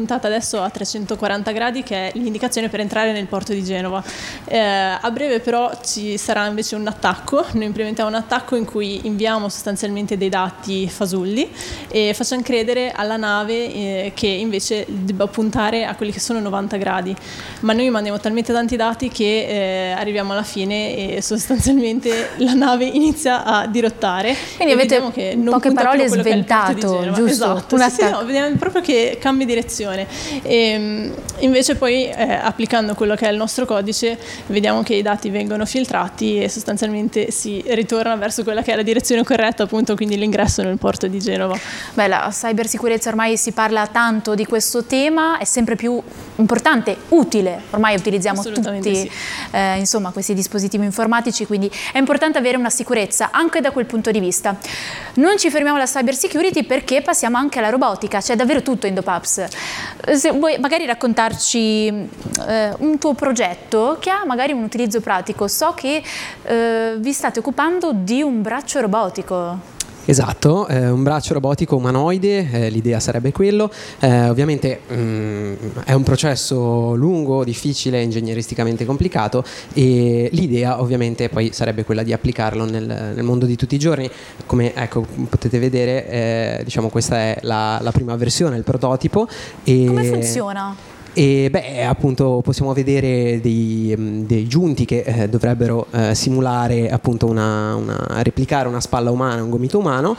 puntata adesso a 340 gradi, che è l'indicazione per entrare nel porto di Genova. A breve però ci sarà invece un attacco. Noi implementiamo un attacco in cui inviamo sostanzialmente dei dati fasulli e facciamo credere alla nave che invece debba puntare a quelli che sono 90 gradi, ma noi mandiamo talmente tanti dati che arriviamo alla fine e sostanzialmente la nave inizia a dirottare. Quindi avete, che in poche parole, sventato, giusto? Esatto, no, vediamo proprio che cambia direzione. E invece poi applicando quello che è il nostro codice vediamo che i dati vengono filtrati e sostanzialmente si ritorna verso quella che è la direzione corretta, appunto, quindi l'ingresso nel porto di Genova. Beh, la cybersicurezza, ormai si parla tanto di questo tema, è sempre più importante, utile, ormai utilizziamo tutti sì. Insomma, questi dispositivi informatici, quindi è importante avere una sicurezza anche da quel punto di vista. Non ci fermiamo alla cyber security perché passiamo anche alla robotica, c'è davvero tutto in DOPAPS. Se vuoi magari raccontarci un tuo progetto che ha magari un utilizzo pratico. So che vi state occupando di un braccio robotico. Esatto, un braccio robotico umanoide, l'idea sarebbe quello. Ovviamente è un processo lungo, difficile, ingegneristicamente complicato, e l'idea ovviamente poi sarebbe quella di applicarlo nel mondo di tutti i giorni. Come potete vedere, diciamo, questa è la prima versione, il prototipo. Come funziona? E appunto possiamo vedere dei giunti che dovrebbero simulare appunto replicare una spalla umana, un gomito umano,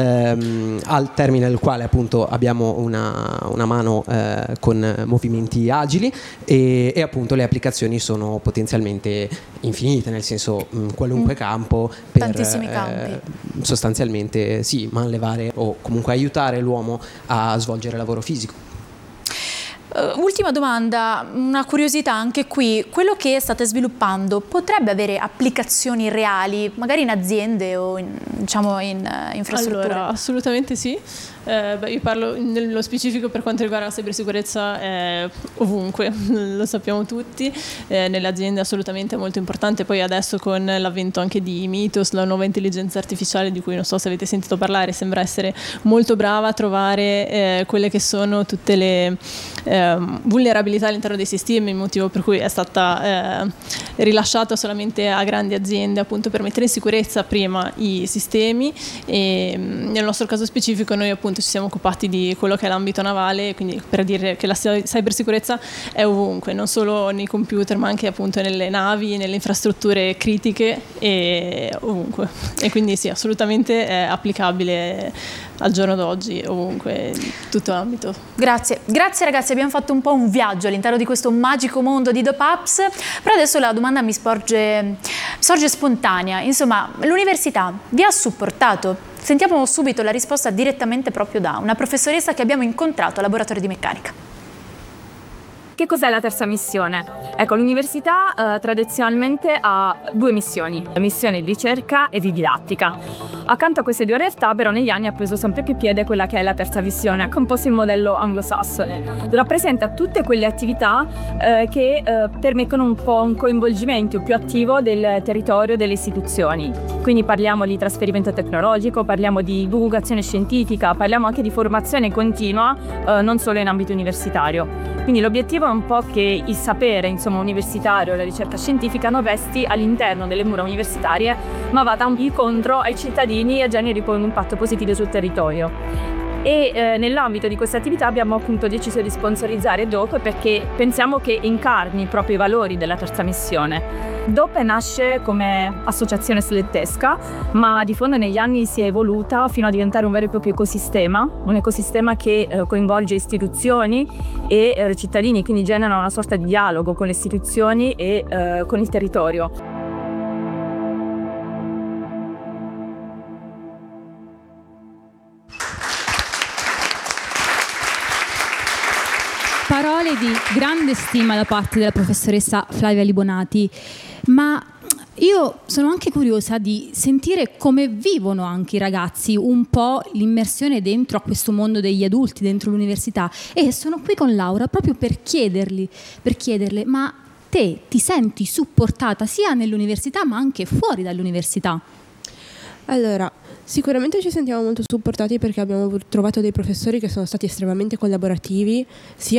al termine del quale appunto abbiamo una mano con movimenti agili e appunto le applicazioni sono potenzialmente infinite, nel senso qualunque campo per tantissimi campi. Sostanzialmente sì, manlevare o comunque aiutare l'uomo a svolgere lavoro fisico. Ultima domanda, una curiosità anche qui, quello che state sviluppando potrebbe avere applicazioni reali, magari in aziende o in infrastrutture? Allora, assolutamente sì. Io parlo nello specifico per quanto riguarda la cybersicurezza, ovunque, lo sappiamo tutti, nelle aziende assolutamente è molto importante. Poi adesso con l'avvento anche di Mythos, la nuova intelligenza artificiale di cui non so se avete sentito parlare, sembra essere molto brava a trovare quelle che sono tutte le vulnerabilità all'interno dei sistemi, il motivo per cui è stata rilasciata solamente a grandi aziende, appunto per mettere in sicurezza prima i sistemi. E nel nostro caso specifico noi appunto ci siamo occupati di quello che è l'ambito navale, quindi per dire che la cybersicurezza è ovunque, non solo nei computer ma anche appunto nelle navi, nelle infrastrutture critiche e ovunque, e quindi sì, assolutamente è applicabile al giorno d'oggi ovunque, in tutto l'ambito. Grazie ragazzi, abbiamo fatto un po' un viaggio all'interno di questo magico mondo di DOPAPS, però adesso la domanda mi sorge spontanea. Insomma, l'università vi ha supportato? Sentiamo subito la risposta direttamente proprio da una professoressa che abbiamo incontrato al laboratorio di meccanica. Che cos'è la terza missione? Ecco, l'università tradizionalmente ha due missioni, la missione di ricerca e di didattica. Accanto a queste due realtà, però, negli anni ha preso sempre più piede quella che è la terza missione, un po' il modello anglosassone. Rappresenta tutte quelle attività che permettono un po' un coinvolgimento più attivo del territorio delle istituzioni. Quindi parliamo di trasferimento tecnologico, parliamo di divulgazione scientifica, parliamo anche di formazione continua, non solo in ambito universitario. Quindi l'obiettivo è un po' che il sapere, insomma, universitario, la ricerca scientifica non resti all'interno delle mura universitarie, ma vada incontro ai cittadini e generi poi un impatto positivo sul territorio. E nell'ambito di questa attività abbiamo appunto deciso di sponsorizzare DOP perché pensiamo che incarni proprio i valori della terza missione. DOP nasce come associazione studentesca, ma di fondo negli anni si è evoluta fino a diventare un vero e proprio ecosistema, un ecosistema che coinvolge istituzioni e cittadini, quindi genera una sorta di dialogo con le istituzioni e con il territorio. Parole di grande stima da parte della professoressa Flavia Libonati, ma io sono anche curiosa di sentire come vivono anche i ragazzi un po' l'immersione dentro a questo mondo degli adulti, dentro l'università, e sono qui con Laura proprio per chiederle, ma te ti senti supportata sia nell'università ma anche fuori dall'università? Allora, sicuramente ci sentiamo molto supportati perché abbiamo trovato dei professori che sono stati estremamente collaborativi sia